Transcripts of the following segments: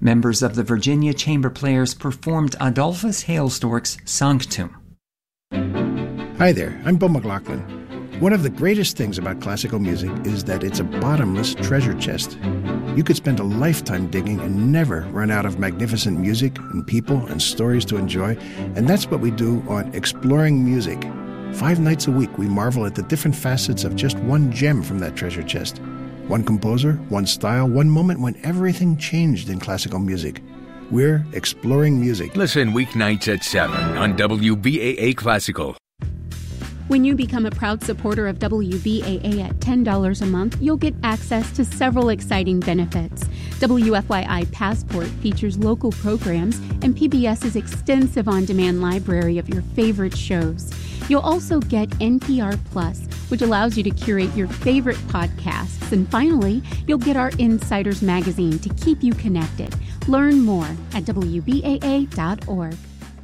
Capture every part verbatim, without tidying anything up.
members of the Virginia Chamber Players performed Adolphus Hailstork's Sanctum. Hi there, I'm Bill McLaughlin. One of the greatest things about classical music is that it's a bottomless treasure chest. You could spend a lifetime digging and never run out of magnificent music and people and stories to enjoy, and that's what we do on Exploring Music. Five nights a week, we marvel at the different facets of just one gem from that treasure chest. One composer, one style, one moment when everything changed in classical music. We're Exploring Music. Listen weeknights at seven on W B A A Classical. When you become a proud supporter of W B A A at ten dollars a month, you'll get access to several exciting benefits. W F Y I Passport features local programs and PBS's extensive on-demand library of your favorite shows. You'll also get N P R Plus, which allows you to curate your favorite podcasts. And finally, you'll get our Insiders magazine to keep you connected. Learn more at W B A A dot org.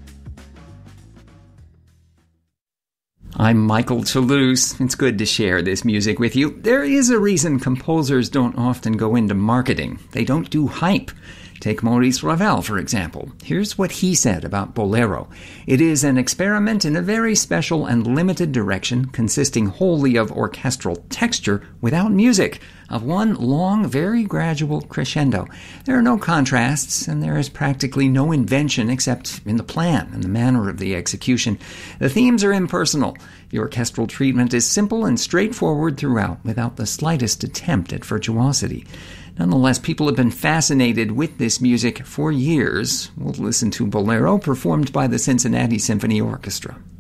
I'm Michael Toulouse. It's good to share this music with you. There is a reason composers don't often go into marketing. They don't do hype. Take Maurice Ravel, for example. Here's what he said about Bolero. It is an experiment in a very special and limited direction, consisting wholly of orchestral texture without music, of one long, very gradual crescendo. There are no contrasts, and there is practically no invention except in the plan and the manner of the execution. The themes are impersonal. The orchestral treatment is simple and straightforward throughout, without the slightest attempt at virtuosity. Nonetheless, people have been fascinated with this music for years. We'll listen to Bolero, performed by the Cincinnati Symphony Orchestra.